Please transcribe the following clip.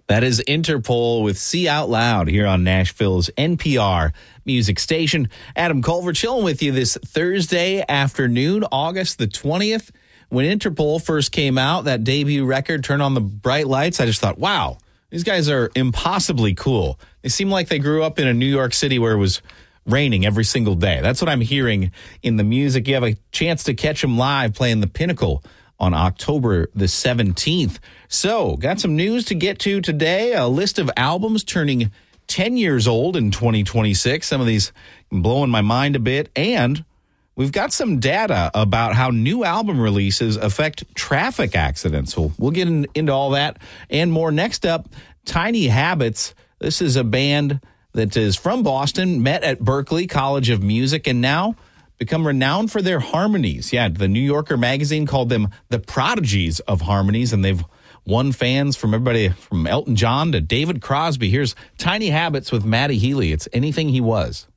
That is Interpol with See Out Loud here on Nashville's NPR music station. Adam Culver chilling with you this Thursday afternoon, August the 20th. When Interpol first came out, that debut record, Turn on the Bright Lights, I just thought, wow, these guys are impossibly cool. They seem like they grew up in a New York City where it was raining every single day. That's what I'm hearing in the music. You have a chance to catch them live playing the Pinnacle on October the 17th. So, got some news to get to today. A list of albums turning 10 years old in 2026. Some of these blowing my mind a bit. And we've got some data about how new album releases affect traffic accidents. We'll get into all that and more. Next up, Tiny Habits. This is a band that is from Boston, met at Berklee College of Music, and now become renowned for their harmonies. Yeah, the New Yorker magazine called them the prodigies of harmonies, and they've won fans from everybody from Elton John to David Crosby. Here's Tiny Habits with Matty Healy. It's Anything He Was.